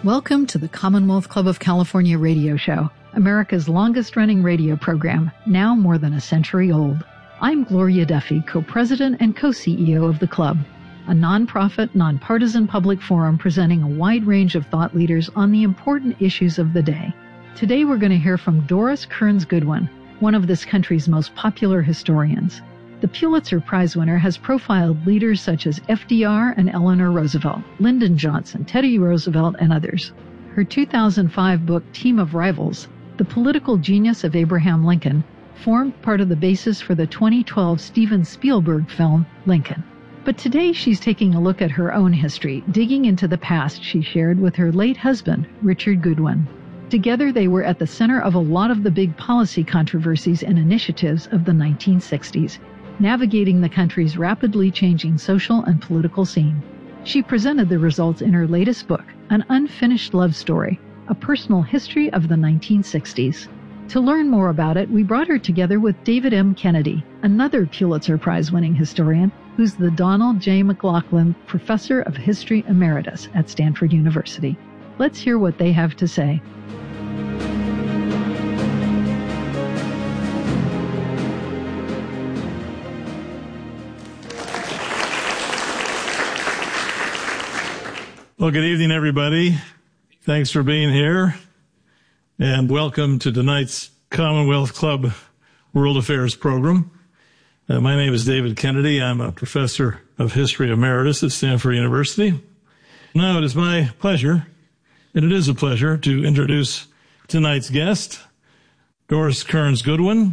Welcome to the Commonwealth Club of California radio show, America's longest-running radio program, now more than a century old. I'm Gloria Duffy, co-president and co-CEO of the club, a nonprofit, nonpartisan public forum presenting a wide range of thought leaders on the important issues of the day. Today we're going to hear from Doris Kearns Goodwin, one of this country's most popular historians. The Pulitzer Prize winner has profiled leaders such as FDR and Eleanor Roosevelt, Lyndon Johnson, Teddy Roosevelt, and others. Her 2005 book, Team of Rivals, The Political Genius of Abraham Lincoln, formed part of the basis for the 2012 Steven Spielberg film, Lincoln. But today she's taking a look at her own history, digging into the past she shared with her late husband, Richard Goodwin. Together, they were at the center of a lot of the big policy controversies and initiatives of the 1960s, navigating the country's rapidly changing social and political scene. She presented the results in her latest book, An Unfinished Love Story, a personal history of the 1960s. To learn more about it, we brought her together with David M. Kennedy, another Pulitzer Prize-winning historian, who's the Donald J. McLaughlin Professor of History Emeritus at Stanford University. Let's hear what they have to say. Well, good evening, everybody. Thanks for being here, and welcome to tonight's Commonwealth Club World Affairs program. My name is David Kennedy. I'm a professor of history emeritus at Stanford University. Now, it is my pleasure, and it is a pleasure, to introduce tonight's guest, Doris Kearns Goodwin.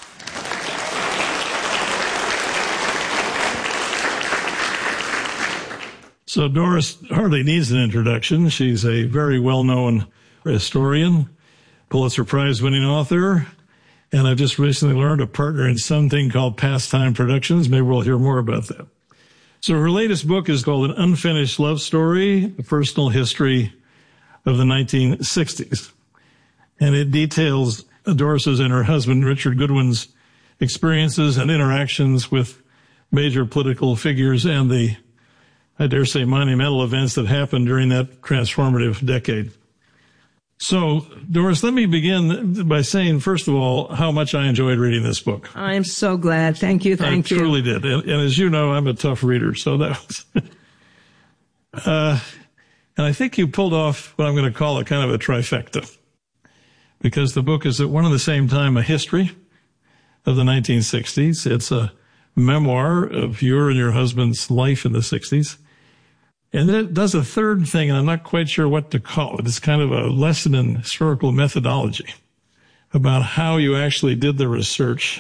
So Doris hardly needs an introduction. She's a very well-known historian, Pulitzer Prize-winning author, and I've just recently learned a partner in something called Pastime Productions. Maybe we'll hear more about that. So her latest book is called An Unfinished Love Story, a personal history of the 1960s. And it details Doris's and her husband, Richard Goodwin's, experiences and interactions with major political figures and the, I dare say, monumental events that happened during that transformative decade. So, Doris, let me begin by saying, first of all, how much I enjoyed reading this book. I'm so glad. Thank you. I truly did. And as you know, I'm a tough reader, so that was... and I think you pulled off what I'm going to call a kind of a trifecta, because the book is at one and the same time a history of the 1960s. It's a memoir of your and your husband's life in the 60s. And then it does a third thing, and I'm not quite sure what to call it. It's kind of a lesson in historical methodology about how you actually did the research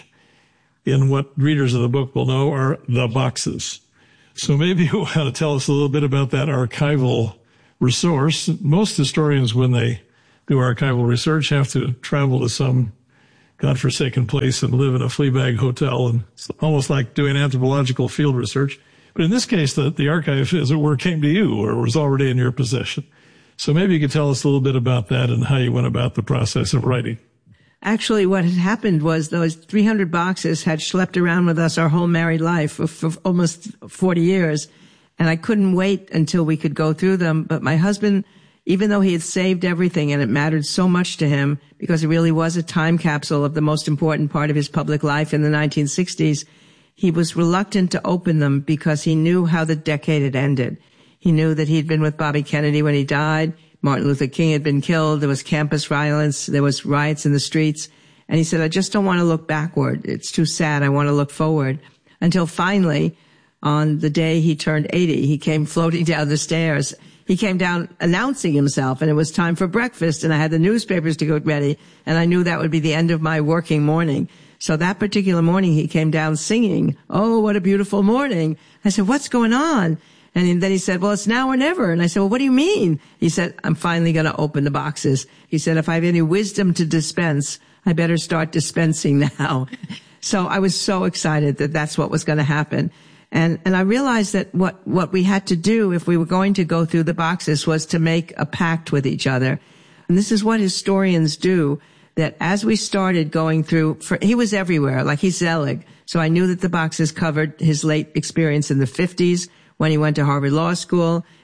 in what readers of the book will know are the boxes. So maybe you want to tell us a little bit about that archival resource. Most historians, when they do archival research, have to travel to some godforsaken place and live in a flea bag hotel, and it's almost like doing anthropological field research. But in this case, the archive, as it were, came to you or was already in your possession. So maybe you could tell us a little bit about that and how you went about the process of writing. Actually, what had happened was those 300 boxes had schlepped around with us our whole married life for almost 40 years. And I couldn't wait until we could go through them. But my husband, even though he had saved everything and it mattered so much to him because it really was a time capsule of the most important part of his public life in the 1960s, he was reluctant to open them because he knew how the decade had ended. He knew that he'd been with Bobby Kennedy when he died. Martin Luther King had been killed. There was campus violence. There was riots in the streets. And he said, I just don't want to look backward. It's too sad. I want to look forward. Until finally, on the day he turned 80, he came floating down the stairs. He came down announcing himself, and it was time for breakfast, and I had the newspapers to get ready, and I knew that would be the end of my working morning. So that particular morning, he came down singing, "Oh, what a beautiful morning." I said, "What's going on?" And then he said, "Well, it's now or never." And I said, "Well, what do you mean?" He said, "I'm finally going to open the boxes." He said, "If I have any wisdom to dispense, I better start dispensing now." So I was so excited that that's what was going to happen. And I realized that what we had to do if we were going to go through the boxes was to make a pact with each other. And this is what historians do. That as we started going through, he was everywhere, like he's Zelig. So I knew that the boxes covered his late experience in the 50s when he went to Harvard Law School,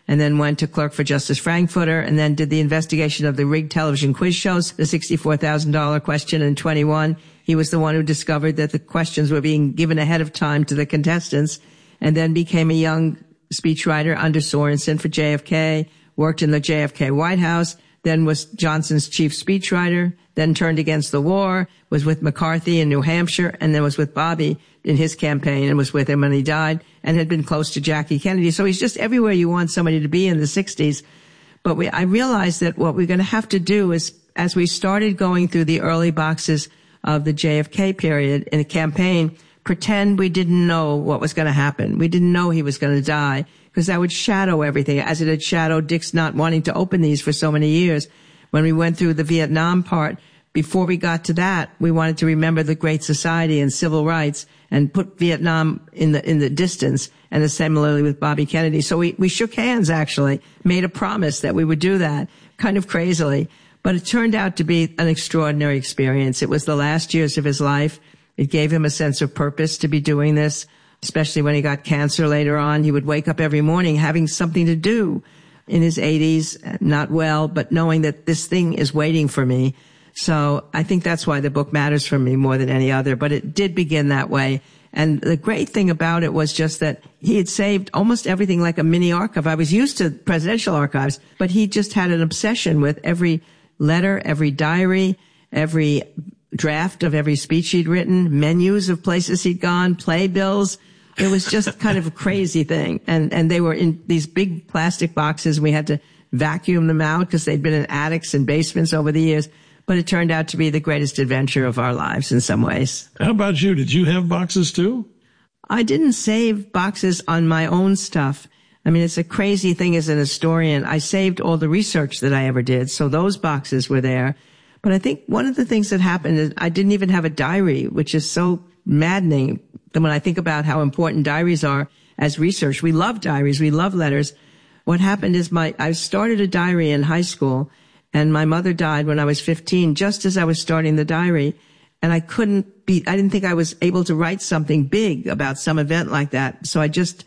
and then went to clerk for Justice Frankfurter, and then did the investigation of the rigged television quiz shows, the $64,000 question in 21. He was the one who discovered that the questions were being given ahead of time to the contestants, and then became a young speechwriter under Sorensen for JFK, worked in the JFK White House, then was Johnson's chief speechwriter, then turned against the war, was with McCarthy in New Hampshire, and then was with Bobby in his campaign and was with him when he died, and had been close to Jackie Kennedy. So he's just everywhere you want somebody to be in the 60s. But I realized that what we're going to have to do is, as we started going through the early boxes of the JFK period in a campaign, pretend we didn't know what was going to happen. We didn't know he was going to die, because that would shadow everything, as it had shadowed Dick's not wanting to open these for so many years. When we went through the Vietnam part, before we got to that, we wanted to remember the Great Society and civil rights and put Vietnam in the distance, and similarly with Bobby Kennedy. So we shook hands, actually, made a promise that we would do that, kind of crazily. But it turned out to be an extraordinary experience. It was the last years of his life. It gave him a sense of purpose to be doing this, especially when he got cancer later on. He would wake up every morning having something to do in his 80s, not well, but knowing that this thing is waiting for me. So I think that's why the book matters for me more than any other. But it did begin that way. And the great thing about it was just that he had saved almost everything like a mini archive. I was used to presidential archives, but he just had an obsession with every letter, every diary, every draft of every speech he'd written, menus of places he'd gone, playbills. It was just kind of a crazy thing. And they were in these big plastic boxes. We had to vacuum them out because they'd been in attics and basements over the years. But it turned out to be the greatest adventure of our lives in some ways. How about you? Did you have boxes too? I didn't save boxes on my own stuff. I mean, it's a crazy thing as an historian. I saved all the research that I ever did, so those boxes were there. But I think one of the things that happened is I didn't even have a diary, which is so maddening. When I think about how important diaries are as research, we love diaries, we love letters. What happened is I started a diary in high school, and my mother died when I was 15, just as I was starting the diary. And I didn't think I was able to write something big about some event like that. So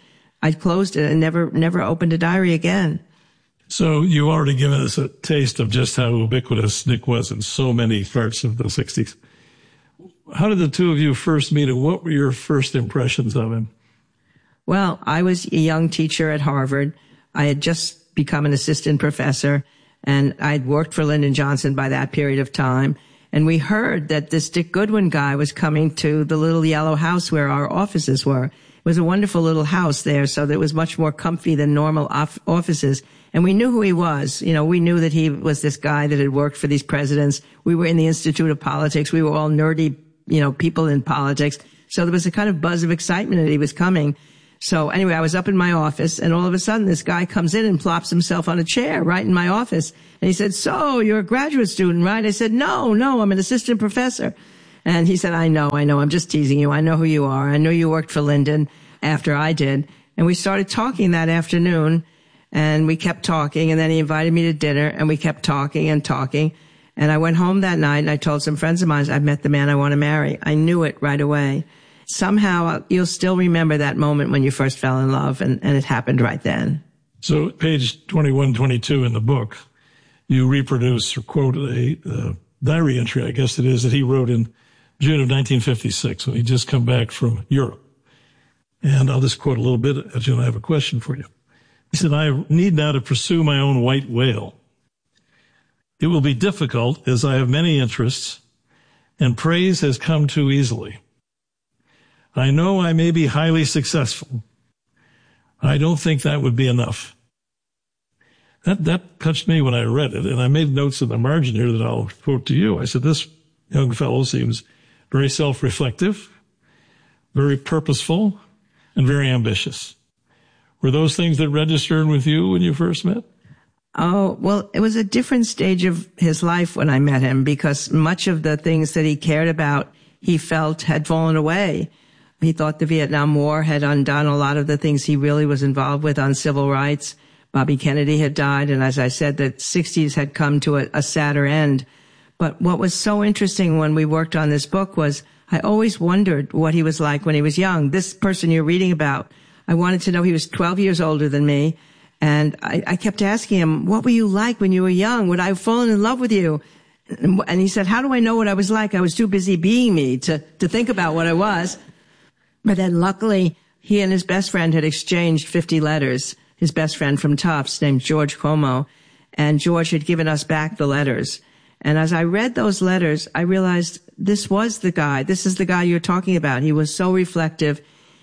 I closed it and never opened a diary again. So you already given us a taste of just how ubiquitous Dick was in so many parts of the 60s. How did the two of you first meet, and what were your first impressions of him? Well, I was a young teacher at Harvard. I had just become an assistant professor, and I'd worked for Lyndon Johnson by that period of time. And we heard that this Dick Goodwin guy was coming to the little yellow house where our offices were. It was a wonderful little house there, so that it was much more comfy than normal offices. And we knew who he was. You know, we knew that he was this guy that had worked for these presidents. We were in the Institute of Politics. We were all nerdy, people in politics. So there was a kind of buzz of excitement that he was coming. So anyway, I was up in my office, and all of a sudden this guy comes in and plops himself on a chair right in my office. And he said, "So you're a graduate student, right?" I said, No, I'm an assistant professor. And he said, I know, I'm just teasing you. I know who you are. I know you worked for Lyndon after I did. And we started talking that afternoon, and we kept talking, and then he invited me to dinner, and we kept talking and talking. And I went home that night, and I told some friends of mine, I've met the man I want to marry. I knew it right away. Somehow you'll still remember that moment when you first fell in love, and it happened right then. So page 21, 22 in the book, you reproduce or quote a diary entry, I guess it is, that he wrote in June of 1956 when he'd just come back from Europe. And I'll just quote a little bit, and I have a question for you. He said, "I need now to pursue my own white whale. It will be difficult as I have many interests, and praise has come too easily. I know I may be highly successful. I don't think that would be enough." That touched me when I read it, and I made notes in the margin here that I'll quote to you. I said, this young fellow seems very self-reflective, very purposeful, and very ambitious. Were those things that registered with you when you first met? Oh, well, it was a different stage of his life when I met him, because much of the things that he cared about, he felt had fallen away. He thought the Vietnam War had undone a lot of the things he really was involved with on civil rights. Bobby Kennedy had died, and as I said, the 60s had come to a sadder end. But what was so interesting when we worked on this book was I always wondered what he was like when he was young. This person you're reading about, I wanted to know. He was 12 years older than me, And I kept asking him, what were you like when you were young? Would I have fallen in love with you? And he said, how do I know what I was like? I was too busy being me to think about what I was. But then luckily, he and his best friend had exchanged 50 letters. His best friend from Tufts named George Como. And George had given us back the letters. And as I read those letters, I realized this was the guy. This is the guy you're talking about. He was so reflective.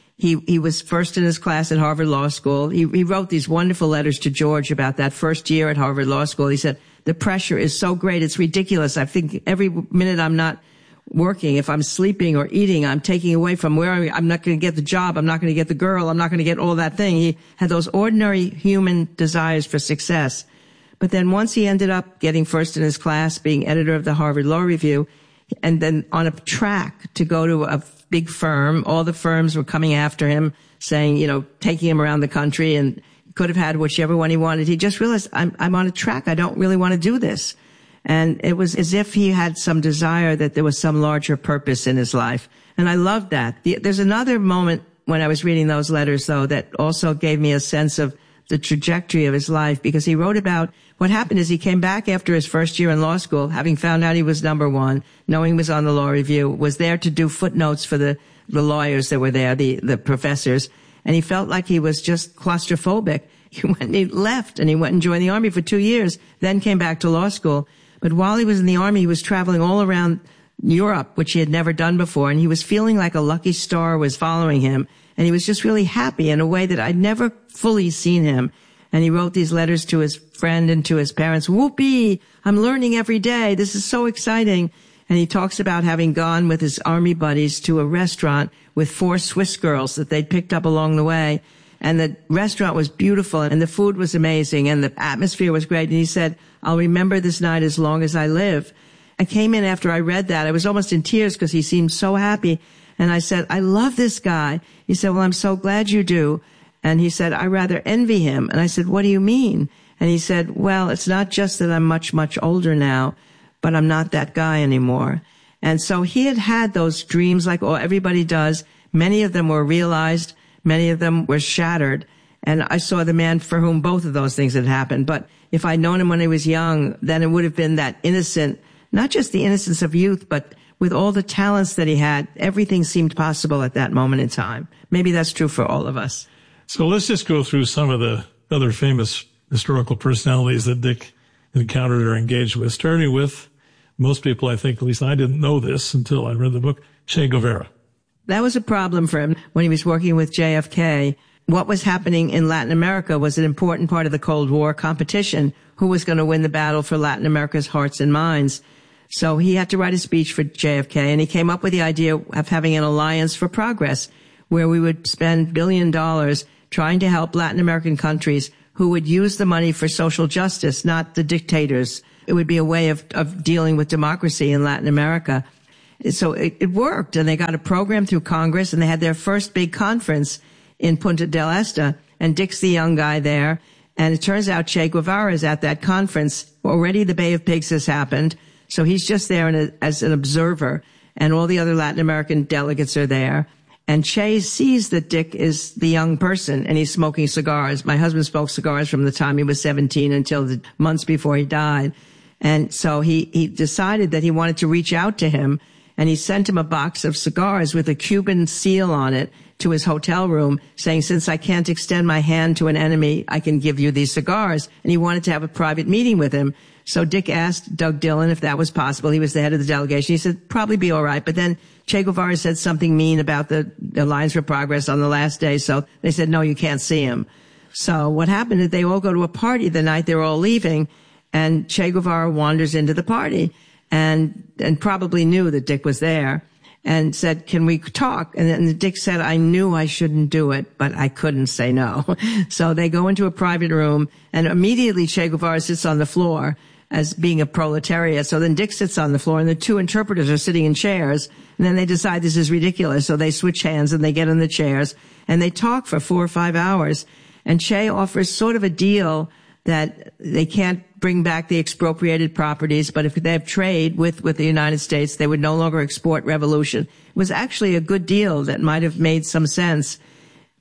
He was first in his class at Harvard Law School. He wrote these wonderful letters to George about that first year at Harvard Law School. He said, the pressure is so great. It's ridiculous. I think every minute I'm not working, if I'm sleeping or eating, I'm taking away from where I'm not going to get the job. I'm not going to get the girl. I'm not going to get all that thing. He had those ordinary human desires for success. But then once he ended up getting first in his class, being editor of the Harvard Law Review, and then on a track to go to a big firm, all the firms were coming after him, saying, taking him around the country, and could have had whichever one he wanted. He just realized, I'm on a track. I don't really want to do this. And it was as if he had some desire that there was some larger purpose in his life. And I loved that. There's another moment when I was reading those letters, though, that also gave me a sense of the trajectory of his life, because he wrote about what happened is he came back after his first year in law school, having found out he was number one, knowing he was on the law review, was there to do footnotes for the lawyers that were there, the professors, and he felt like he was just claustrophobic. He left and he went and joined the Army for 2 years, then came back to law school. But while he was in the Army, he was traveling all around Europe, which he had never done before, and he was feeling like a lucky star was following him, and he was just really happy in a way that I'd never fully seen him. And he wrote these letters to his friend and to his parents. Whoopee! I'm learning every day. This is so exciting. And he talks about having gone with his Army buddies to a restaurant with 4 Swiss girls that they'd picked up along the way. And the restaurant was beautiful and the food was amazing and the atmosphere was great. And he said, I'll remember this night as long as I live. I came in after I read that. I was almost in tears because he seemed so happy. And I said, I love this guy. He said, well, I'm so glad you do. And he said, I rather envy him. And I said, what do you mean? And he said, well, it's not just that I'm much, much older now, but I'm not that guy anymore. And so he had had those dreams like everybody does. Many of them were realized. Many of them were shattered. And I saw the man for whom both of those things had happened. But if I'd known him when he was young, then it would have been that innocent, not just the innocence of youth, but with all the talents that he had, everything seemed possible at that moment in time. Maybe that's true for all of us. So let's just go through some of the other famous historical personalities that Dick encountered or engaged with, starting with most people, I think, at least I didn't know this until I read the book, Che Guevara. That was a problem for him when he was working with JFK. What was happening in Latin America was an important part of the Cold War competition. Who was going to win the battle for Latin America's hearts and minds? So he had to write a speech for JFK, and he came up with the idea of having an alliance for progress, where we would spend $1 billion trying to help Latin American countries who would use the money for social justice, not the dictators. It would be a way of dealing with democracy in Latin America. So it worked, and they got a program through Congress, and they had their first big conference in Punta del Este, and Dick's the young guy there. And it turns out Che Guevara is at that conference. Already the Bay of Pigs has happened, so he's just there as an observer, and all the other Latin American delegates are there. And Che sees that Dick is the young person, and he's smoking cigars. My husband smoked cigars from the time he was 17 until the months before he died. And so he decided that he wanted to reach out to him, and he sent him a box of cigars with a Cuban seal on it to his hotel room, saying, since I can't extend my hand to an enemy, I can give you these cigars. And he wanted to have a private meeting with him. So Dick asked Doug Dillon if that was possible. He was the head of the delegation. He said, probably be all right. But then Che Guevara said something mean about the Alliance for Progress on the last day. So they said, no, you can't see him. So what happened is they all go to a party the night they're all leaving, and Che Guevara wanders into the party and probably knew that Dick was there and said, can we talk? And then Dick said, I knew I shouldn't do it, but I couldn't say no. So they go into a private room, and immediately Che Guevara sits on the floor as being a proletariat. So then Dick sits on the floor, and the 2 interpreters are sitting in chairs. And then they decide this is ridiculous. So they switch hands and they get in the chairs and they talk for 4 or 5 hours. And Che offers sort of a deal that they can't bring back the expropriated properties, but if they have trade with the United States, they would no longer export revolution. It was actually a good deal that might have made some sense.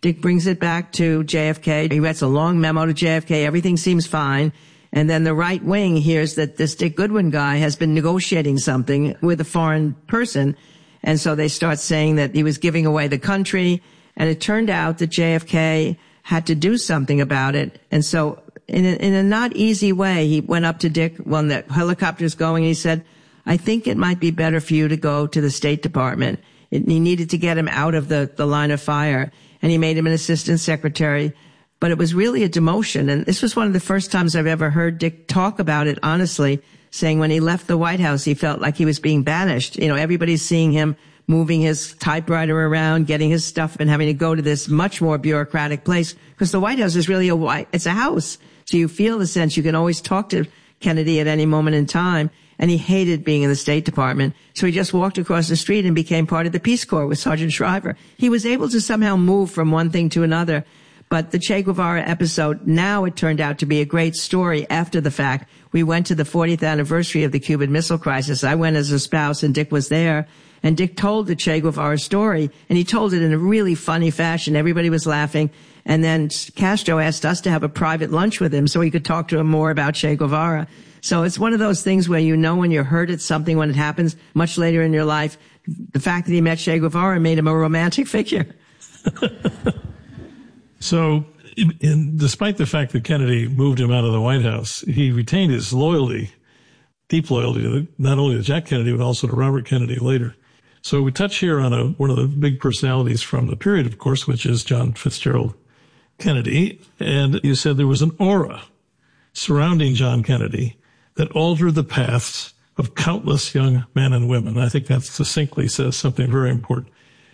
Dick brings it back to JFK. He writes a long memo to JFK. Everything seems fine. And then the right wing hears that this Dick Goodwin guy has been negotiating something with a foreign person. And so they start saying that he was giving away the country. And it turned out that JFK had to do something about it. And so in a not easy way, he went up to Dick when the helicopter's going, and he said, I think it might be better for you to go to the State Department. He needed to get him out of the line of fire. And he made him an assistant secretary. But it was really a demotion. And this was one of the first times I've ever heard Dick talk about it honestly, saying when he left the White House, he felt like he was being banished. You know, everybody's seeing him moving his typewriter around, getting his stuff, and having to go to this much more bureaucratic place, because the White House is really it's a house. So you feel the sense you can always talk to Kennedy at any moment in time. And he hated being in the State Department. So he just walked across the street and became part of the Peace Corps with Sergeant Shriver. He was able to somehow move from one thing to another. But the Che Guevara episode, now it turned out to be a great story after the fact. We went to the 40th anniversary of the Cuban Missile Crisis. I went as a spouse and Dick was there. And Dick told the Che Guevara story, and he told it in a really funny fashion. Everybody was laughing. And then Castro asked us to have a private lunch with him so he could talk to him more about Che Guevara. So it's one of those things where you know when you're hurt at something when it happens much later in your life. The fact that he met Che Guevara made him a romantic figure. So despite the fact that Kennedy moved him out of the White House, he retained his loyalty, deep loyalty, to not only to Jack Kennedy, but also to Robert Kennedy later. So we touch here on one of the big personalities from the period, of course, which is John Fitzgerald Kennedy. And you said there was an aura surrounding John Kennedy that altered the paths of countless young men and women. I think that succinctly says something very important.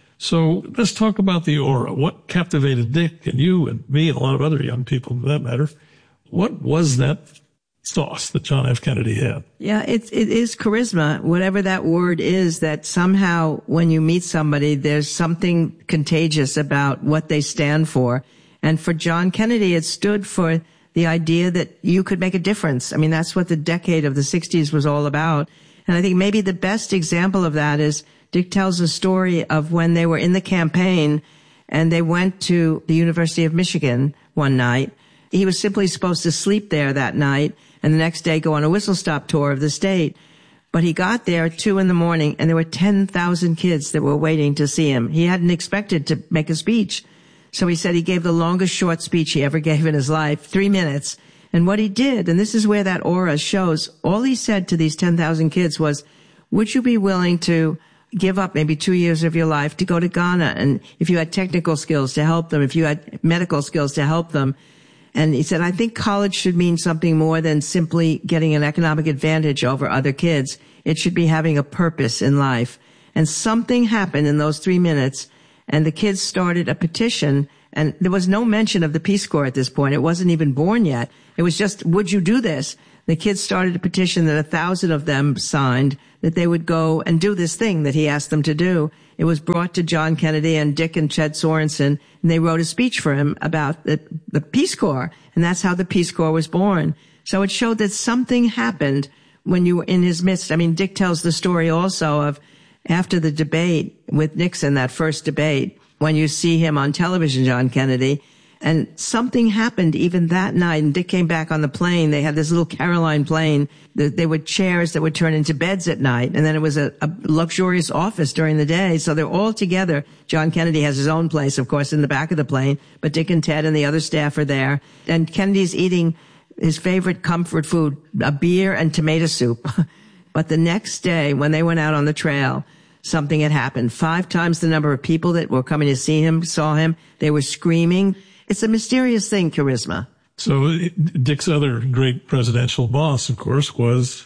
So let's talk about the aura. What captivated Dick and you and me and a lot of other young people, for that matter? What was that sauce that John F. Kennedy had? Yeah, it is charisma, whatever that word is, that somehow when you meet somebody, there's something contagious about what they stand for. And for John Kennedy, it stood for the idea that you could make a difference. I mean, that's what the decade of the 60s was all about. And I think maybe the best example of that is Dick tells a story of when they were in the campaign and they went to the University of Michigan one night. He was simply supposed to sleep there that night and the next day go on a whistle-stop tour of the state. But he got there at 2 a.m. and there were 10,000 kids that were waiting to see him. He hadn't expected to make a speech. So he said he gave the longest short speech he ever gave in his life, 3 minutes. And what he did, and this is where that aura shows, all he said to these 10,000 kids was, would you be willing to give up maybe 2 years of your life to go to Ghana? And if you had technical skills to help them, if you had medical skills to help them. And he said, I think college should mean something more than simply getting an economic advantage over other kids. It should be having a purpose in life. And something happened in those 3 minutes, and the kids started a petition. And there was no mention of the Peace Corps at this point. It wasn't even born yet. It was just, would you do this? The kids started a petition that 1,000 of them signed that they would go and do this thing that he asked them to do. It was brought to John Kennedy and Dick and Ched Sorensen, and they wrote a speech for him about the Peace Corps, and that's how the Peace Corps was born. So it showed that something happened when you were in his midst. I mean, Dick tells the story also of after the debate with Nixon, that first debate, when you see him on television, John Kennedy, and something happened even that night. And Dick came back on the plane. They had this little Caroline plane. There were chairs that would turn into beds at night. And then it was a luxurious office during the day. So they're all together. John Kennedy has his own place, of course, in the back of the plane. But Dick and Ted and the other staff are there. And Kennedy's eating his favorite comfort food, a beer and tomato soup. But the next day, when they went out on the trail, something had happened. 5 times the number of people that were coming to see him saw him. They were screaming. It's a mysterious thing, charisma. So Dick's other great presidential boss, of course, was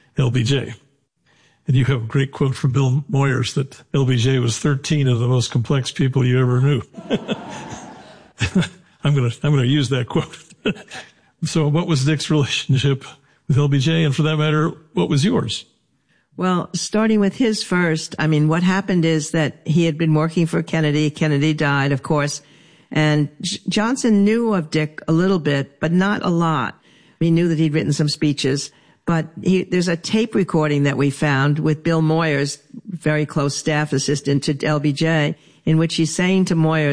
LBJ. And you have a great quote from Bill Moyers that LBJ was 13 of the most complex people you ever knew. I'm going to use that quote. So what was Dick's relationship with LBJ? And for that matter, what was yours? Well, starting with his first, I mean, what happened is that he had been working for Kennedy. Kennedy died, of course. And Johnson knew of Dick a little bit, but not a lot. He knew that he'd written some speeches, but there's a tape recording that we found with Bill Moyers, very close staff assistant to LBJ, in which he's saying to Moyers,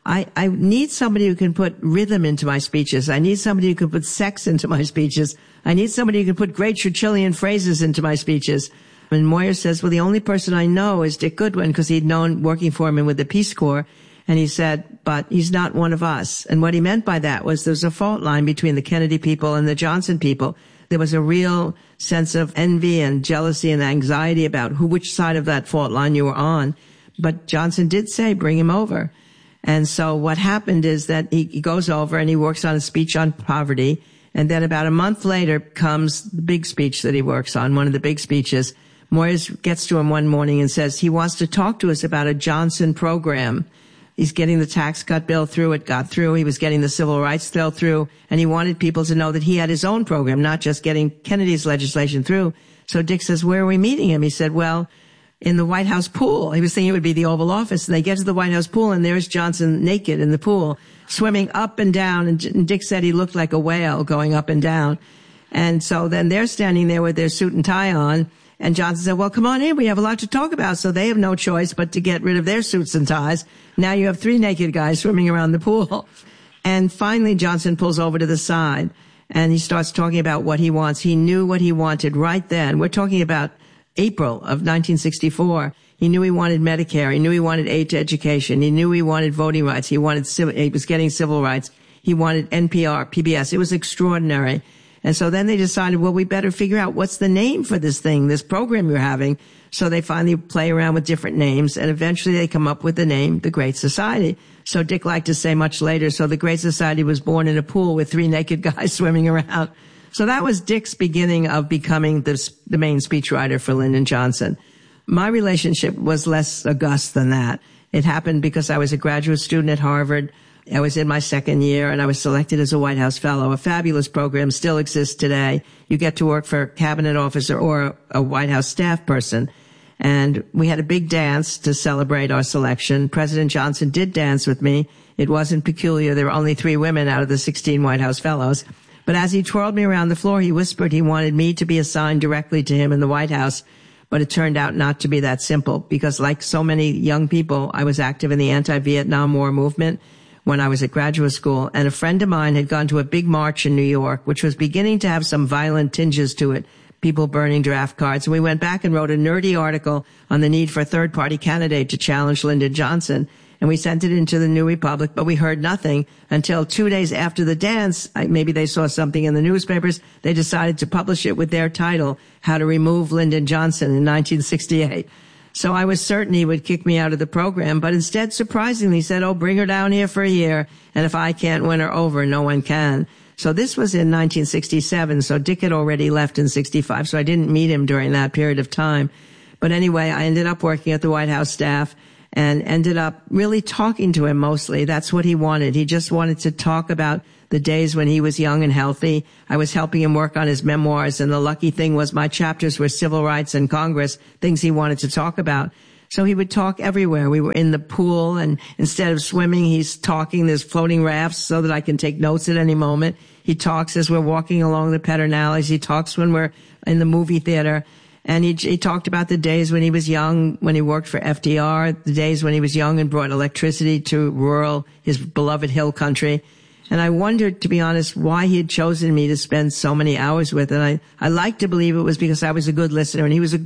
I need somebody who can put rhythm into my speeches. I need somebody who can put sex into my speeches. I need somebody who can put great Churchillian phrases into my speeches. And Moyer says, well, the only person I know is Dick Goodwin, because he'd known working for him and with the Peace Corps. And he said, but he's not one of us. And what he meant by that was there's a fault line between the Kennedy people and the Johnson people. There was a real sense of envy and jealousy and anxiety about which side of that fault line you were on. But Johnson did say, bring him over. And so what happened is that he goes over and he works on a speech on poverty. And then about a month later comes the big speech that he works on, one of the big speeches. Moyers gets to him one morning and says he wants to talk to us about a Johnson program. He's getting the tax cut bill through. It got through. He was getting the civil rights bill through. And he wanted people to know that he had his own program, not just getting Kennedy's legislation through. So Dick says, where are we meeting him? He said, well, in the White House pool. He was thinking it would be the Oval Office. And they get to the White House pool, and there's Johnson naked in the pool, swimming up and down. And Dick said he looked like a whale going up and down. And so then they're standing there with their suit and tie on. And Johnson said, well, come on in. We have a lot to talk about. So they have no choice but to get rid of their suits and ties. Now you have 3 naked guys swimming around the pool. And finally, Johnson pulls over to the side and he starts talking about what he wants. He knew what he wanted right then. We're talking about April of 1964. He knew he wanted Medicare. He knew he wanted aid to education. He knew he wanted voting rights. He was getting civil rights. He wanted NPR, PBS. It was extraordinary. And so then they decided, well, we better figure out what's the name for this thing, this program you're having. So they finally play around with different names, and eventually they come up with the name, The Great Society. So Dick liked to say much later, so The Great Society was born in a pool with 3 naked guys swimming around. So that was Dick's beginning of becoming the main speechwriter for Lyndon Johnson. My relationship was less august than that. It happened because I was a graduate student at Harvard. I was in my 2nd year, and I was selected as a White House Fellow. A fabulous program, still exists today. You get to work for a cabinet officer or a White House staff person. And we had a big dance to celebrate our selection. President Johnson did dance with me. It wasn't peculiar. There were only 3 women out of the 16 White House Fellows. But as he twirled me around the floor, he whispered he wanted me to be assigned directly to him in the White House. But it turned out not to be that simple, because like so many young people, I was active in the anti-Vietnam War movement when I was at graduate school. And a friend of mine had gone to a big march in New York, which was beginning to have some violent tinges to it, people burning draft cards. And we went back and wrote a nerdy article on the need for a third-party candidate to challenge Lyndon Johnson. And we sent it into the New Republic, but we heard nothing until 2 days after the dance. Maybe they saw something in the newspapers. They decided to publish it with their title, How to Remove Lyndon Johnson in 1968. So I was certain he would kick me out of the program, but instead, surprisingly, said, oh, bring her down here for a year, and if I can't win her over, no one can. So this was in 1967, so Dick had already left in 65, so I didn't meet him during that period of time. But anyway, I ended up working at the White House staff and ended up really talking to him mostly. That's what he wanted. He just wanted to talk about the days when he was young and healthy. I was helping him work on his memoirs, and the lucky thing was my chapters were civil rights and Congress, things he wanted to talk about. So he would talk everywhere. We were in the pool, and instead of swimming, he's talking. There's floating rafts so that I can take notes at any moment. He talks as we're walking along the Pedernales. He talks when we're in the movie theater. And he talked about the days when he was young, when he worked for FDR, the days when he was young and brought electricity to his beloved hill country. And I wondered, to be honest, why he had chosen me to spend so many hours with. And I like to believe it was because I was a good listener, and he was a